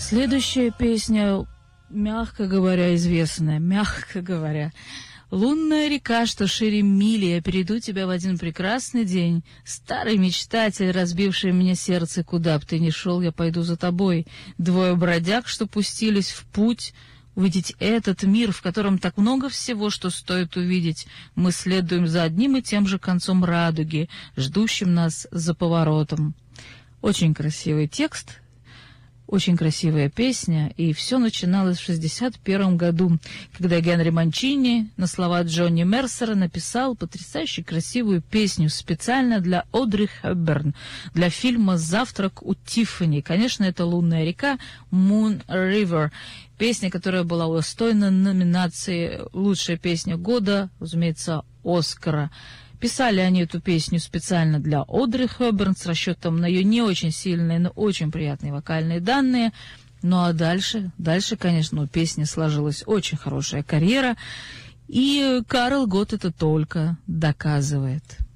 Следующая песня, мягко говоря, известная, мягко говоря. «Лунная река, что шире мили, я перейду тебя в один прекрасный день. Старый мечтатель, разбивший мне сердце, куда б ты ни шел, я пойду за тобой. Двое бродяг, что пустились в путь, увидеть этот мир, в котором так много всего, что стоит увидеть. Мы следуем за одним и тем же концом радуги, ждущим нас за поворотом». Очень красивый текст. Очень красивая песня, и все начиналось в 1961 году, когда Генри Манчини на слова Джонни Мерсера написал потрясающе красивую песню специально для Одри Хепберн, для фильма «Завтрак у Тиффани». Конечно, это «Лунная река», «Moon River». Песня, которая была удостоена номинации «Лучшая песня года», разумеется, «Оскара». Писали они эту песню специально для Одри Хепберн с расчетом на ее не очень сильные, но очень приятные вокальные данные. Ну а дальше, конечно, у песни сложилась очень хорошая карьера, и Карл Готт это только доказывает.